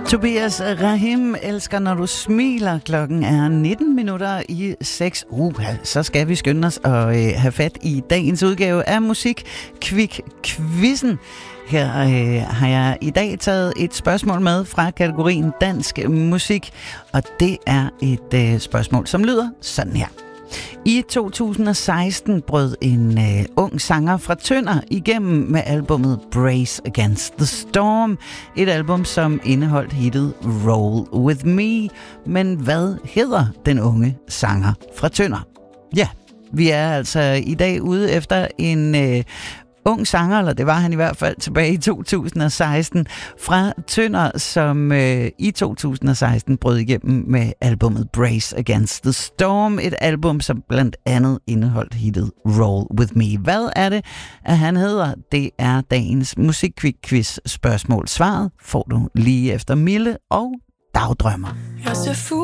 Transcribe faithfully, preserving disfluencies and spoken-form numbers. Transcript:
Tobias Rahim elsker, når du smiler. Klokken er nitten minutter i seks. Uh, så skal vi skynde os og øh, have fat i dagens udgave af Musik-Kvik-Quizzen. Her øh, har jeg i dag taget et spørgsmål med fra kategorien dansk musik, og det er et øh, spørgsmål, som lyder sådan her. I to tusind og seksten brød en øh, ung sanger fra Tønder igennem med albummet Brace Against the Storm. Et album, som indeholdt hittet Roll With Me. Men hvad hedder den unge sanger fra Tønder? Ja, vi er altså i dag ude efter en øh, ung sanger, eller det var han i hvert fald tilbage i to tusind og seksten, fra Tønder, som øh, i to tusind og seksten brød igennem med albummet Brace Against the Storm. Et album, som blandt andet indeholdt hittet Roll With Me. Hvad er det, at han hedder? Det er dagens Musik-Kvik-Quiz spørgsmål. Svaret får du lige efter Mille og Dagdrømmer. Jeg ser